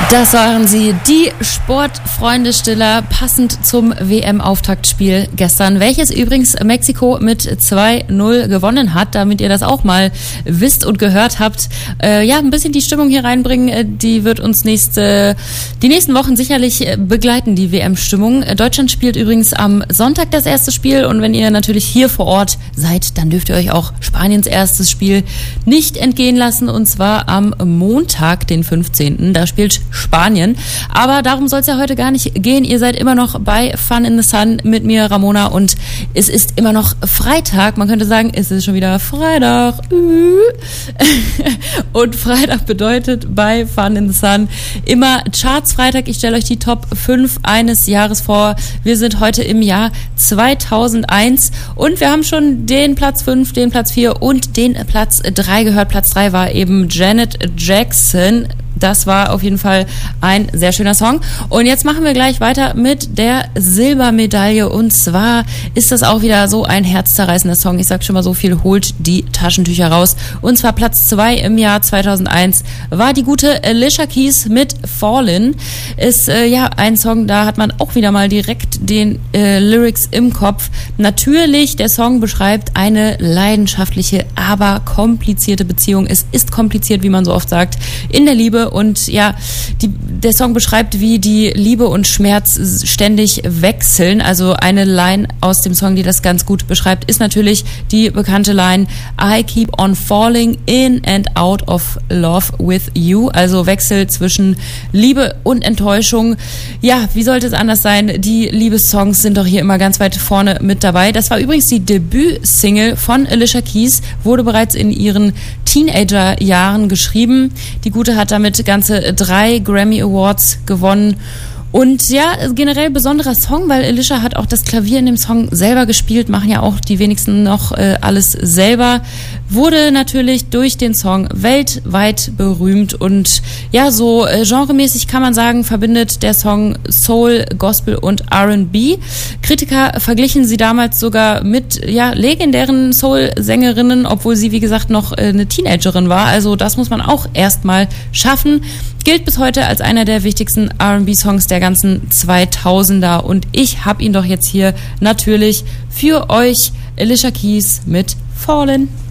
Das waren sie, die Sportfreunde Stiller, passend zum WM-Auftaktspiel gestern, welches übrigens Mexiko mit 2-0 gewonnen hat, damit ihr das auch mal wisst und gehört habt. Ein bisschen die Stimmung hier reinbringen, die wird uns die nächsten Wochen sicherlich begleiten, die WM-Stimmung. Deutschland spielt übrigens am Sonntag das erste Spiel und wenn ihr natürlich hier vor Ort seid, dann dürft ihr euch auch Spaniens erstes Spiel nicht entgehen lassen, und zwar am Montag, den 15. Da spielt Spanien. Aber darum soll es ja heute gar nicht gehen. Ihr seid immer noch bei Fun in the Sun mit mir, Ramona, und es ist immer noch Freitag. Man könnte sagen, es ist schon wieder Freitag. Und Freitag bedeutet bei Fun in the Sun immer Charts Freitag. Ich stelle euch die Top 5 eines Jahres vor. Wir sind heute im Jahr 2001 und wir haben schon den Platz 5, den Platz 4 und den Platz 3 gehört. Platz 3 war eben Janet Jackson. Das war auf jeden Fall ein sehr schöner Song. Und jetzt machen wir gleich weiter mit der Silbermedaille. Und zwar ist das auch wieder so ein herzzerreißender Song. Ich sag schon mal so viel, holt die Taschentücher raus. Und zwar Platz 2 im Jahr 2001 war die gute Alicia Keys mit Fallin'. Ist ein Song, da hat man auch wieder mal direkt den Lyrics im Kopf. Natürlich, der Song beschreibt eine leidenschaftliche, aber komplizierte Beziehung. Es ist kompliziert, wie man so oft sagt, in der Liebe. Und ja, der Song beschreibt, wie die Liebe und Schmerz ständig wechseln. Also eine Line aus dem Song, die das ganz gut beschreibt, ist natürlich die bekannte Line I keep on falling in and out of love with you. Also Wechsel zwischen Liebe und Enttäuschung. Ja, wie sollte es anders sein? Die Liebessongs sind doch hier immer ganz weit vorne mit dabei. Das war übrigens die Debütsingle von Alicia Keys, wurde bereits in ihren Teenagerjahren geschrieben. Die Gute hat damit ganze 3 Grammy Awards gewonnen. Und ja, generell besonderer Song, weil Alicia hat auch das Klavier in dem Song selber gespielt, machen ja auch die wenigsten noch alles selber. Wurde natürlich durch den Song weltweit berühmt und ja, so genremäßig kann man sagen, verbindet der Song Soul, Gospel und R&B. Kritiker verglichen sie damals sogar mit legendären Soul-Sängerinnen, obwohl sie, wie gesagt, noch eine Teenagerin war. Also das muss man auch erstmal schaffen. Gilt bis heute als einer der wichtigsten R&B-Songs der ganzen 2000er. Und ich habe ihn doch jetzt hier natürlich für euch, Alicia Keys mit Fallin'.